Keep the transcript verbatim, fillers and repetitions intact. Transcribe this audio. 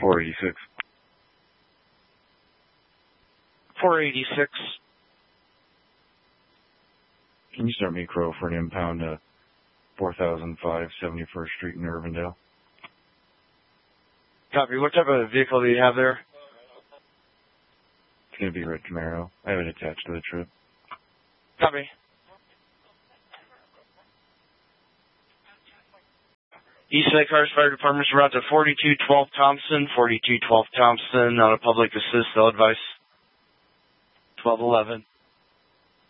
four eighty-six. four eighty-six. Can you start me a crow for an impound uh, four thousand five, seventy-first Street in Urbandale? Copy. What type of vehicle do you have there? It's going to be a red Camaro. I have it attached to the trip. Copy. East Lake Cars Fire Department's route to forty-two twelve Thompson, forty-two twelve Thompson, on a public assist, they'll advise twelve eleven.